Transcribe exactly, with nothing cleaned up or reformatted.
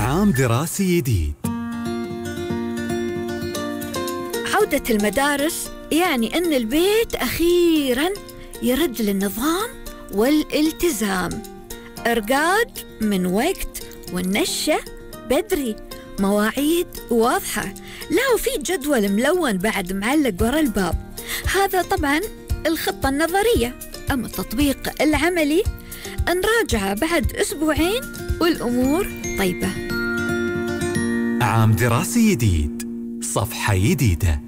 عام دراسي جديد. عودة المدارس يعني أن البيت أخيراً يرد للنظام والالتزام. إرقاد من وقت والنشة بدري، مواعيد واضحة، لا وفي جدول ملون بعد معلق ورا الباب. هذا طبعاً الخطة النظرية. أما التطبيق العملي نراجعه بعد أسبوعين والأمور طيبة. عام دراسي جديد، صفحة جديدة.